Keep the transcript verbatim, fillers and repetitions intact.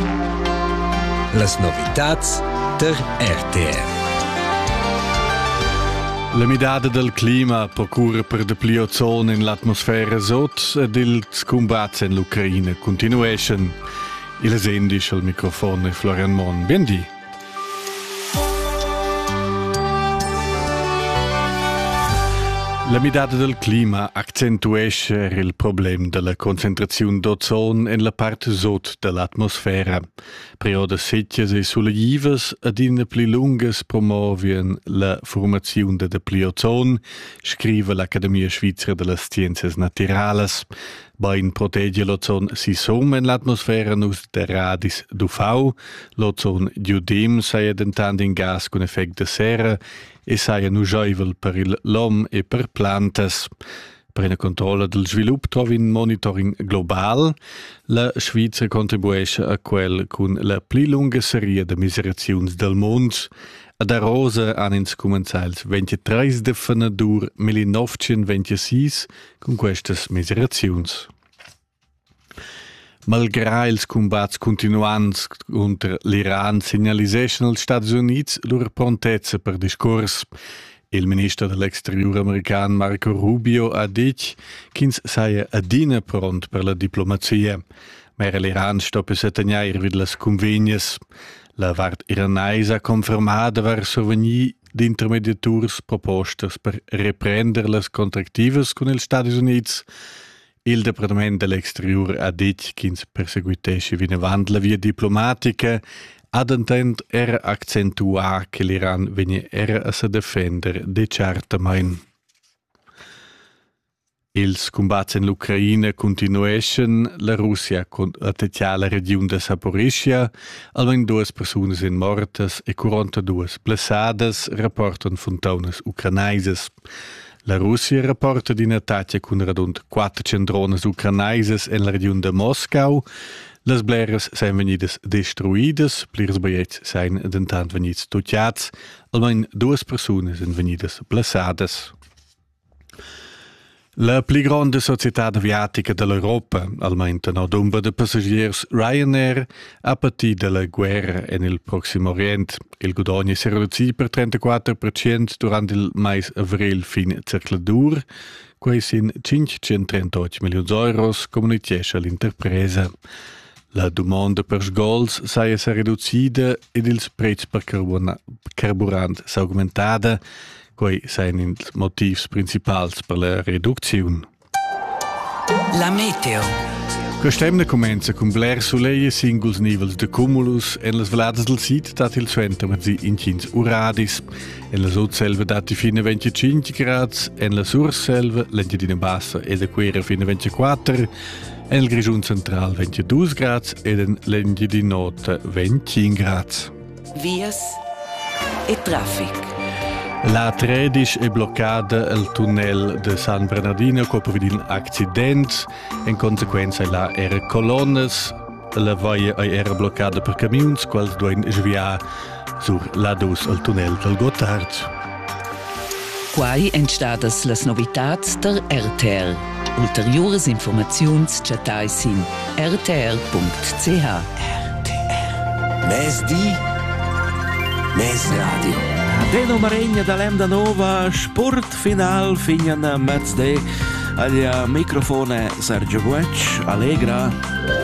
Las novitats der R T R. La midada del clima procura per depli ozon in l'atmosfera sot ed ils combats in l'Ucraina continuation. Il sendis al microfono Florian Mon. Biendi. La midada del clima accentuesce il problem della concentrazione d'ozon in la parte sot dell'atmosfera. Periodes secchias e soleivas ad in pli lungas promovien la formazione de depli ozon, scrive l'Accademia Svizzera delle Scienzias Naturales. Bain protegge l'ozon si som in l'atmosfera nus de radis d'U V. L'ozon diudem saia dentant in gas con effect de serra e saia nuscheivel per il l'om e per plantas. Per una controlla del svilup trovi un monitoring global. La Svizzera contribuisce a quel con la pli lunga serie de miseraziuns del mond. Ad a rosa han ins comenzails ventitreis de fenadur millinovecentoventisei con questas miseraziuns. Malgrà ils combats continuants contra l'Iran segnaliseschen als Stati Units lur prontezza per discors. Il ministro dell'Exterior american Marco Rubio ha dit ch'ins saia adina pront per la diplomazia. Mer l'Iran stoppe se tagnair vid las convegnas. La vart iranaisa confermada var sovegni d'intermediaturs propostas per reprender las contractivas con els Stati Units. Il Departament dell'Exterior ha dit ch'ins perseguitesce vinavant la via diplomatica ad intent era accentuar che l'Iran vegni era a se defender de certamain. Ils combats in l'Ucraina continueschen. La Russia attacca la regione de Zaporizhia. Almeno duas personas in mortas e quarantadue blessadas, rapportan fontaunas ucranaises. La Russia rapporta di un attacco con radund quattrocento drones ucranaises in la regione de Moscou. Las bleras seien venidas destruidas, plirs baiets seien dentant venits tucciats, almeno duas personas in venidas blessadas. La pli grande società aviatica dell'Europa, almeno no dumba de passagiers Ryanair, ha patito dalla guerra nel Prossimo Orient. Il guadagno si è ridotto per trentaquattro per cento durante il mese avril fin circoladur, quei sin cinquecentotrentotto milioni di euro, comunicazione all'interpresa. La domanda per sgols saia si ridotta ed il prezzo per carburante si aumentata. Quei sain i motivi principali per la riduzione. La meteo. Questa comincia con bler soleil e singles nivels de cumulus en las velades del sit dat il suenter mezzi in quinze uradis. En la sud-selva dati fino a venticinque grads, en la sur-selva l'engiadina bassa ed a quera fino a ventiquattro, en il grigiun central ventidue grads ed en l'engiadina nota venticinque grads. Vias e traffic. La tredici è bloccata il tunnel de San Bernardino dopo un accidente. In conseguenza la era colonnes. La via era bloccata per camions, quals duen sviar sur la dus al tunnel del Gotthard. Quai entstadas las novitats der R T R. Ulteriores informaziuns chatai sin r t r punct c h. R T R. Mes di, mes radio. Deno Maregna da Lemda Nova, sport final finian mezz'de. Agli microfone Sergio Guec, Allegra.